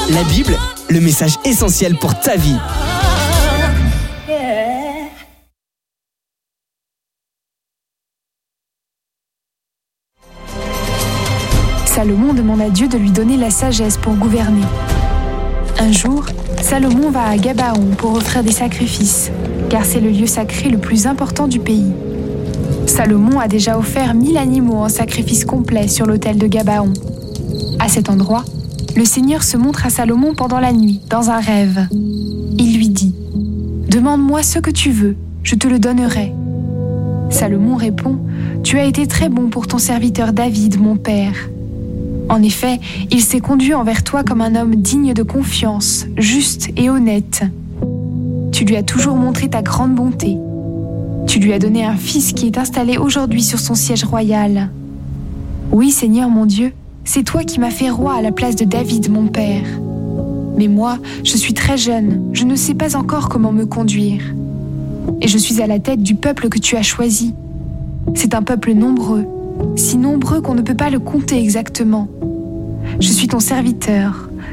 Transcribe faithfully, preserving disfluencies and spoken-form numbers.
La Bible, le message essentiel pour ta vie. Salomon demande à Dieu de lui donner la sagesse pour gouverner. Un jour, Salomon va à Gabaon pour offrir des sacrifices, car c'est le lieu sacré le plus important du pays. Salomon a déjà offert mille animaux en sacrifice complet sur l'autel de Gabaon. À cet endroit, le Seigneur se montre à Salomon pendant la nuit, dans un rêve. Il lui dit « Demande-moi ce que tu veux, je te le donnerai. » Salomon répond « Tu as été très bon pour ton serviteur David, mon père. » En effet, il s'est conduit envers toi comme un homme digne de confiance, juste et honnête. Tu lui as toujours montré ta grande bonté. Tu lui as donné un fils qui est installé aujourd'hui sur son siège royal. Oui, Seigneur mon Dieu, c'est toi qui m'as fait roi à la place de David, mon père. Mais moi, je suis très jeune, je ne sais pas encore comment me conduire. Et je suis à la tête du peuple que tu as choisi. C'est un peuple nombreux, si nombreux qu'on ne peut pas le compter exactement. Je suis ton serviteur.